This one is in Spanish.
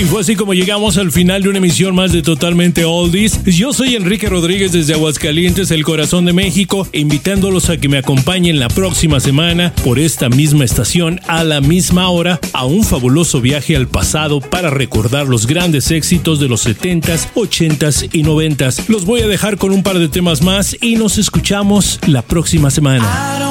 fue así como llegamos al final de una emisión más de Totalmente Oldies. Yo soy Enrique Rodríguez desde Aguascalientes, el corazón de México, invitándolos a que me acompañen la próxima semana por esta misma estación a la misma hora a un fabuloso viaje al pasado para recordar los grandes éxitos de los 70s, 80s y 90s. Los voy a dejar con un par de temas más y nos escuchamos la próxima semana.